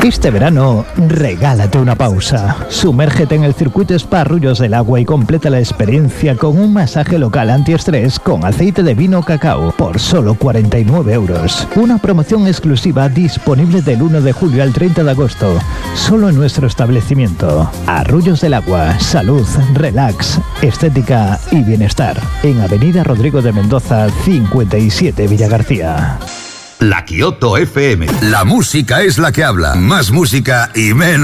Este verano, regálate una pausa. Sumérgete en el circuito Spa Arroyos del Agua y completa la experiencia con un masaje local antiestrés con aceite de vino cacao por solo 49 euros. Una promoción exclusiva disponible del 1 de julio al 30 de agosto. Solo en nuestro establecimiento. Arroyos del Agua. Salud, relax, estética y bienestar. En Avenida Rodrigo de Mendoza, 57 Villagarcía. La Kioto FM. La música es la que habla. Más música y menos